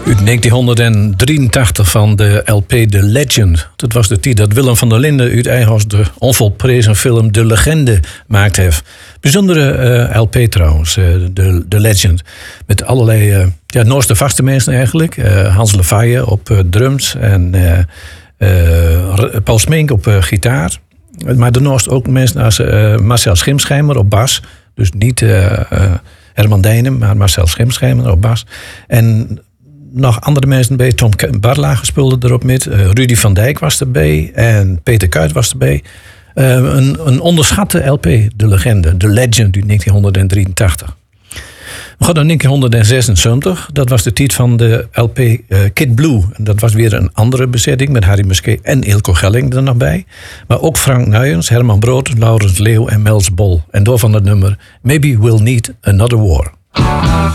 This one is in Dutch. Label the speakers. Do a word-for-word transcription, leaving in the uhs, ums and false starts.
Speaker 1: Uit negentienhonderddrieëntachtig van de L P The Legend. Dat was de tijd dat Willem van der Linden uit Eijhorst de onvolprezen film De Legende maakt heeft. Bijzondere uh, L P trouwens, uh, de, The Legend. Met allerlei, uh, ja, Noorse vaste mensen eigenlijk. Uh, Hans Levaille op uh, drums en uh, uh, Paul Smink op uh, gitaar. Maar daarnaast ook mensen als uh, Marcel Schimschijmer op bas. Dus niet uh, uh, Herman Dijnen, maar Marcel Schimschijmer op bas. En nog andere mensen bij. Tom Barlage speelde erop met. Uh, Rudy van Dijk was erbij. En Peter Kuit was erbij. Uh, een, een onderschatte L P, De Legende. The Legend uit negentienhonderddrieëntachtig. We gaan naar negentienhonderdzesenzeventig. Dat was de titel van de L P uh, Kid Blue. En dat was weer een andere bezetting met Harry Musquet en Ilko Gelling er nog bij. Maar ook Frank Nuyens, Herman Brood, Laurens Leeuw en Mels Bol. En door van het nummer Maybe We'll Need Another War.